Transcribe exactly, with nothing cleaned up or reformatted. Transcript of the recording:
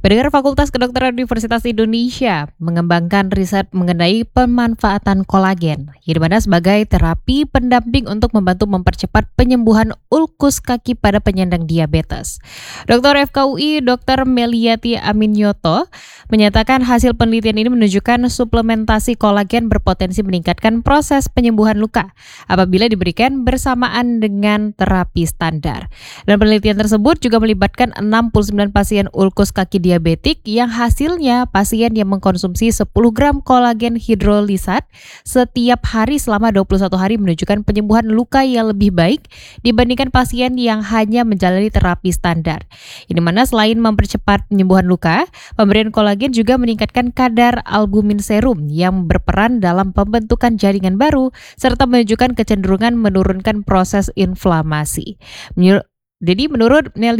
Pendengar Fakultas Kedokteran Universitas Indonesia mengembangkan riset mengenai pemanfaatan kolagen, yang dimana sebagai terapi pendamping untuk membantu mempercepat penyembuhan ulkus kaki pada penyandang diabetes. Doktor F K U I Doktor Meliati Aminyoto menyatakan hasil penelitian ini menunjukkan suplementasi kolagen berpotensi meningkatkan proses penyembuhan luka apabila diberikan bersamaan dengan terapi standar. Dan penelitian tersebut juga melibatkan enam puluh sembilan pasien ulkus kaki diabetik yang hasilnya pasien yang mengkonsumsi sepuluh gram kolagen hidrolisat setiap hari selama dua puluh satu hari menunjukkan penyembuhan luka yang lebih baik dibandingkan pasien yang hanya menjalani terapi standar. Ini mana selain mempercepat penyembuhan luka, pemberian kolagen juga meningkatkan kadar albumin serum yang berperan dalam pembentukan jaringan baru serta menunjukkan kecenderungan menurunkan proses inflamasi. Menur- Jadi menurut Nelly